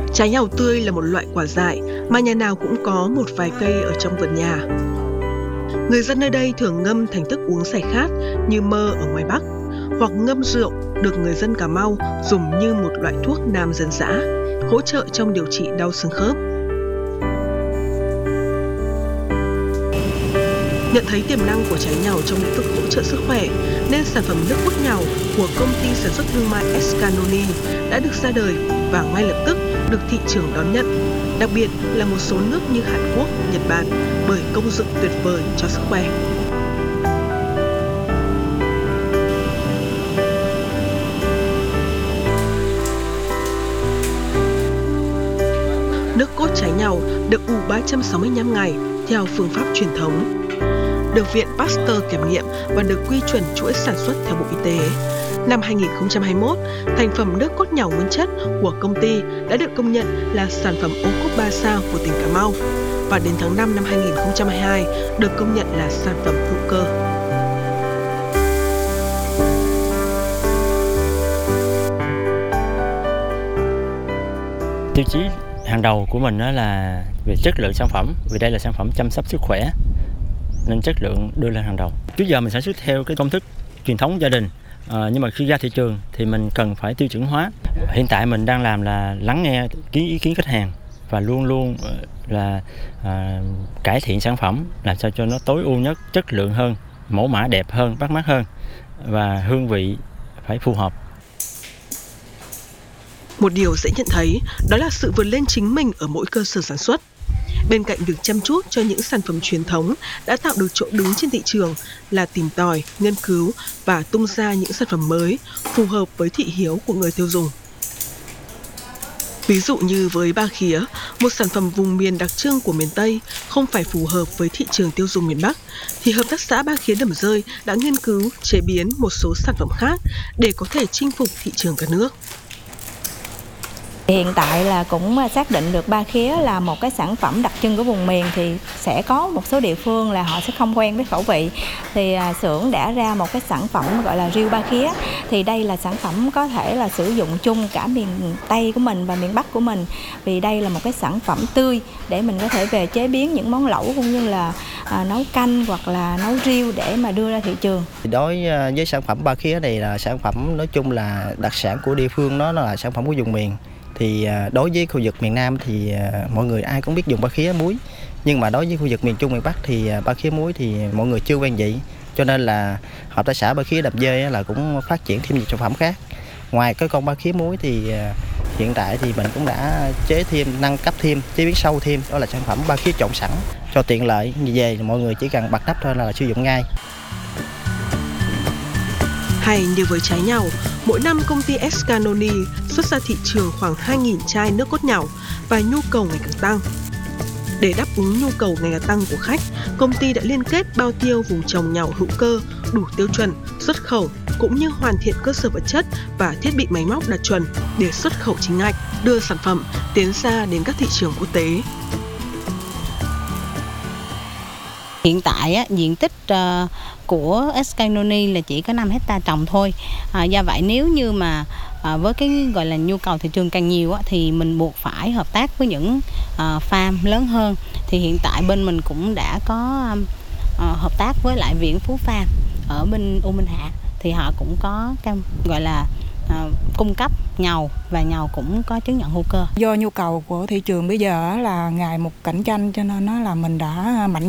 Trái nhàu tươi là một loại quả dại mà nhà nào cũng có một vài cây ở trong vườn nhà. Người dân nơi đây thường ngâm thành thức uống giải khát như mơ ở ngoài Bắc, hoặc ngâm rượu được người dân Cà Mau dùng như một loại thuốc nam dân dã, hỗ trợ trong điều trị đau xương khớp. Nhận thấy tiềm năng của trái nhàu trong lĩnh vực hỗ trợ sức khỏe, nên sản phẩm nước cốt nhàu của công ty sản xuất thương mại Escanoli đã được ra đời và ngay lập tức được thị trường đón nhận, đặc biệt là một số nước như Hàn Quốc, Nhật Bản, bởi công dụng tuyệt vời cho sức khỏe. Nước cốt trái nhàu được ủ 365 ngày theo phương pháp truyền thống, được Viện Pasteur kiểm nghiệm và được quy chuẩn chuỗi sản xuất theo Bộ Y tế. Năm 2021, thành phẩm nước cốt nhàu nguyên chất của công ty đã được công nhận là sản phẩm ô cốp 3 sao của tỉnh Cà Mau, và đến tháng 5 năm 2022 được công nhận là sản phẩm hữu cơ. Tiêu chí hàng đầu của mình đó là về chất lượng sản phẩm, vì đây là sản phẩm chăm sóc sức khỏe nên chất lượng đưa lên hàng đầu. Trước giờ mình sản xuất theo cái công thức truyền thống gia đình, nhưng mà khi ra thị trường thì mình cần phải tiêu chuẩn hóa. Hiện tại mình đang làm là lắng nghe ý kiến khách hàng và luôn luôn là cải thiện sản phẩm làm sao cho nó tối ưu nhất, chất lượng hơn, mẫu mã đẹp hơn, bắt mắt hơn và hương vị phải phù hợp. Một điều dễ nhận thấy đó là sự vượt lên chính mình ở mỗi cơ sở sản xuất. Bên cạnh việc chăm chút cho những sản phẩm truyền thống đã tạo được chỗ đứng trên thị trường là tìm tòi, nghiên cứu và tung ra những sản phẩm mới phù hợp với thị hiếu của người tiêu dùng. Ví dụ như với ba khía, một sản phẩm vùng miền đặc trưng của miền Tây không phải phù hợp với thị trường tiêu dùng miền Bắc, thì Hợp tác xã Ba Khía Đầm Rơi đã nghiên cứu chế biến một số sản phẩm khác để có thể chinh phục thị trường cả nước. Hiện tại là cũng xác định được Ba Khía là một cái sản phẩm đặc trưng của vùng miền, thì sẽ có một số địa phương là họ sẽ không quen với khẩu vị, thì xưởng đã ra một cái sản phẩm gọi là riêu Ba Khía. Thì đây là sản phẩm có thể là sử dụng chung cả miền Tây của mình và miền Bắc của mình, vì đây là một cái sản phẩm tươi để mình có thể về chế biến những món lẩu cũng như là nấu canh hoặc là nấu riêu để mà đưa ra thị trường. Đối với sản phẩm Ba Khía này là sản phẩm nói chung là đặc sản của địa phương, nó là sản phẩm của vùng miền. Thì đối với khu vực miền Nam thì mọi người ai cũng biết dùng Ba Khía muối, nhưng mà đối với khu vực miền Trung, miền Bắc thì Ba Khía muối thì mọi người chưa quen vị, cho nên là Hợp tác xã Ba Khía Đầm Rơi là cũng phát triển thêm nhiều sản phẩm khác. Ngoài cái con Ba Khía muối thì hiện tại thì mình cũng đã chế thêm, nâng cấp thêm, chế biến sâu thêm, đó là sản phẩm Ba Khía trộn sẵn cho tiện lợi, về mọi người chỉ cần bật nắp thôi là sử dụng ngay. Hay như với trái nhàu, mỗi năm công ty Escanoli xuất ra thị trường khoảng 2.000 chai nước cốt nhàu và nhu cầu ngày càng tăng. Để đáp ứng nhu cầu ngày càng tăng của khách, công ty đã liên kết bao tiêu vùng trồng nhàu hữu cơ đủ tiêu chuẩn xuất khẩu, cũng như hoàn thiện cơ sở vật chất và thiết bị máy móc đạt chuẩn để xuất khẩu chính ngạch, đưa sản phẩm tiến ra đến các thị trường quốc tế. Hiện tại diện tích của Escanoli là chỉ có 5 hectare trồng thôi. Do vậy nếu như mà với cái gọi là nhu cầu thị trường càng nhiều thì mình buộc phải hợp tác với những farm lớn hơn. Thì hiện tại bên mình cũng đã có hợp tác với lại Viễn Phú Farm ở bên U Minh Hạ, thì họ cũng có gọi là cung cấp nhàu và nhàu cũng có chứng nhận hữu cơ. Do nhu cầu của thị trường bây giờ là ngày một cạnh tranh, cho nên nó là mình đã mạnh